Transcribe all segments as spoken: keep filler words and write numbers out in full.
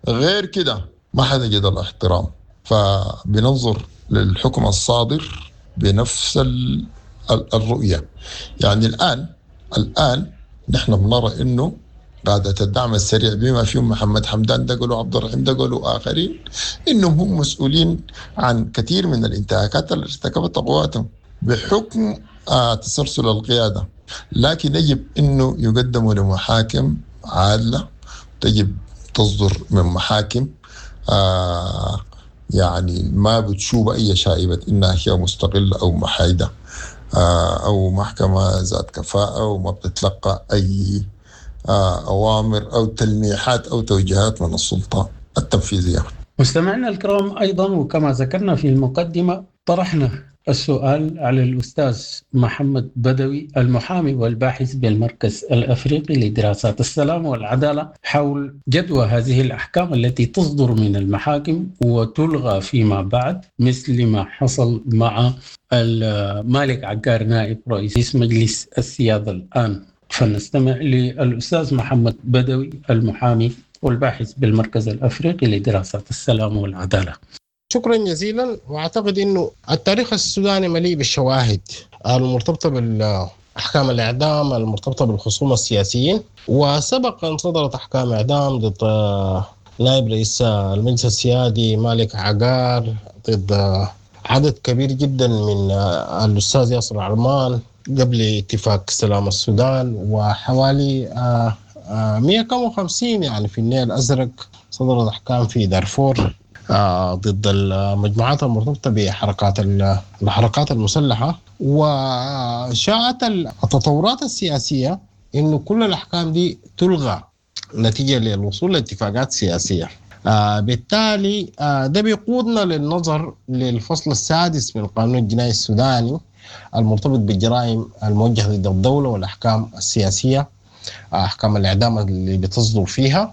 غير كده ما حنجد الاحترام. فبننظر للحكم الصادر بنفس ال- ال- الرؤية. يعني الآن الآن نحن بنرى إنه قادة الدعم السريع بما فيهم محمد حمدان دقل وعبد الرحيم دقل وآخرين إنهم هم مسؤولين عن كثير من الانتهاكات اللي ارتكبتها قواتهم بحكم آه تسلسل القيادة. لكن يجب إنه يقدموا لمحاكم عادلة، تجب تصدر من محاكم آه يعني ما بتشوب أي شائبة إنها هي مستقلة أو محايدة، آه أو محكمة ذات كفاءة وما بتتلقى أي آه أوامر أو تلميحات أو توجيهات من السلطة التنفيذية. مستمعينا الكرام، أيضا وكما ذكرنا في المقدمة طرحنا السؤال على الأستاذ محمد بدوي المحامي والباحث بالمركز الأفريقي لدراسات السلام والعدالة حول جدوى هذه الأحكام التي تصدر من المحاكم وتلغى فيما بعد، مثل ما حصل مع مالك عقار نائب رئيس مجلس السيادة الآن. فنستمع للأستاذ محمد بدوي المحامي والباحث بالمركز الأفريقي لدراسات السلام والعدالة. شكرا جزيلا. واعتقد انه التاريخ السوداني مليء بالشواهد المرتبطه بالاحكام الاعدام المرتبطه بالخصوم السياسيين، وسبق ان صدرت احكام اعدام ضد نائب رئيس المجلس السيادي مالك عقار، ضد عدد كبير جدا من الاستاذ ياسر عرمان قبل اتفاق سلام السودان، وحوالي مئة وخمسين يعني في النيل الازرق صدرت احكام في دارفور ضد المجموعات المرتبطة بحركات الحركات المسلحة. وشاءت التطورات السياسية إنه كل الأحكام دي تلغى نتيجة للوصول لاتفاقات سياسية. آه بالتالي آه ده بيقودنا للنظر للفصل السادس من القانون الجنائي السوداني المرتبط بالجرائم الموجهة ضد الدولة والأحكام السياسية، آه أحكام الإعدام اللي بتصدر فيها،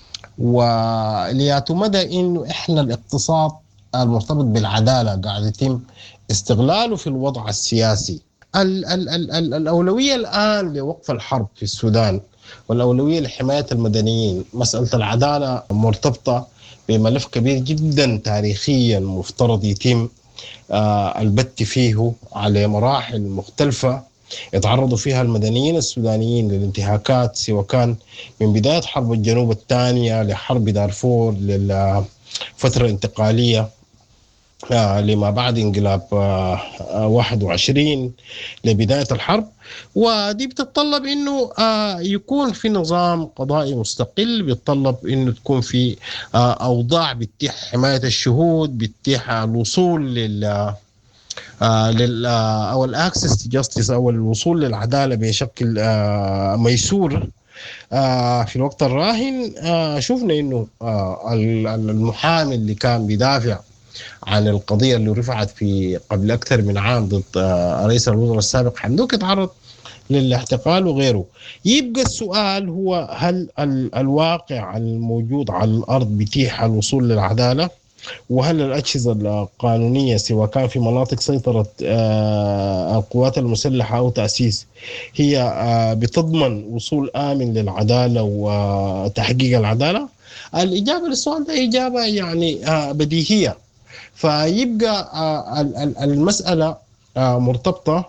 ولياتو مدى إنه إحنا الاقتصاد المرتبط بالعدالة قاعد يتم استغلاله في الوضع السياسي. ال ال ال ال الأولوية الآن لوقف الحرب في السودان والأولوية لحماية المدنيين. مسألة العدالة مرتبطة بملف كبير جدا تاريخيا مفترض يتم آه البت فيه على مراحل مختلفة يتعرضوا فيها المدنيين السودانيين للانتهاكات، سواء كان من بداية حرب الجنوب الثانية لحرب دارفور للفترة الانتقالية آه لما بعد انقلاب آه واحد وعشرين لبداية الحرب. ودي بتتطلب انه آه يكون في نظام قضائي مستقل، بيتطلب انه تكون في آه اوضاع بتتيح حماية الشهود، بتتيح الوصول لل آه لل آه او الاكسس جاستس او الوصول للعدالة بشكل آه ميسور. آه في الوقت الراهن آه شفنا انه آه المحامي اللي كان بيدافع عن القضية اللي رفعت في قبل أكثر من عام ضد رئيس الوزراء السابق حمدوك اتعرض للاحتقال وغيره. يبقى السؤال هو هل الواقع الموجود على الأرض بيتيح الوصول للعدالة؟ وهل الأجهزة القانونية سواء كان في مناطق سيطرة القوات المسلحة أو تأسيس هي بتضمن وصول آمن للعدالة وتحقيق العدالة؟ الإجابة للسؤال ده إجابة يعني بديهية. فيبقى المسألة مرتبطة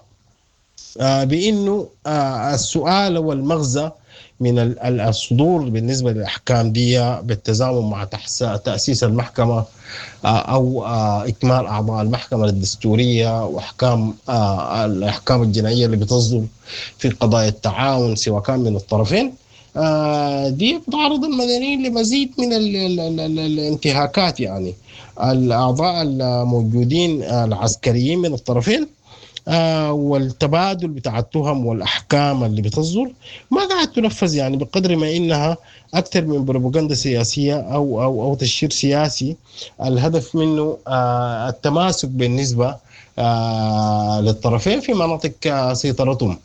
بأنه السؤال والمغزى من الصدور بالنسبة للأحكام دي بالتزامن مع تأسيس المحكمة أو إكمال أعضاء المحكمة الدستورية وأحكام الأحكام الجنائية اللي بتصدر في قضايا التعاون سواء كان من الطرفين، دي بتعرض المدنيين لمزيد من ال ال ال ال الانتهاكات. يعني الأعضاء الموجودين العسكريين من الطرفين آه والتبادل بتاع التهم والأحكام اللي بتصدر ما قاعد تنفذ، يعني بقدر ما إنها أكثر من بروباغندا سياسية أو أو أو تشهير سياسي الهدف منه آه التماسك بالنسبة آه للطرفين في مناطق سيطرتهم.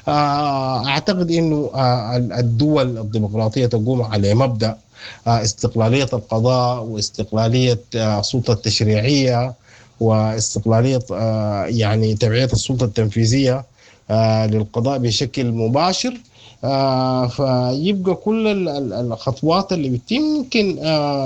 أعتقد إنه الدول الديمقراطية تقوم على مبدأ استقلالية القضاء واستقلالية السلطة التشريعية واستقلالية يعني تبعية السلطة التنفيذية للقضاء بشكل مباشر. فيبقى كل الخطوات اللي بتتم يمكن